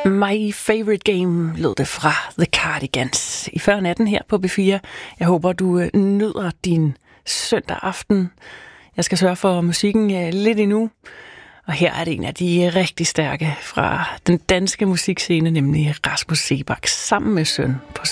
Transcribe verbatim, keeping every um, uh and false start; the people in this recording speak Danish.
My Favorite Game lød det fra The Cardigans i før natten her på B fire. Jeg håber, du nyder din søndag aften. Jeg skal sørge for musikken lidt endnu. Og her er det en af de rigtig stærke fra den danske musikscene, nemlig Rasmus Seebach sammen med søn på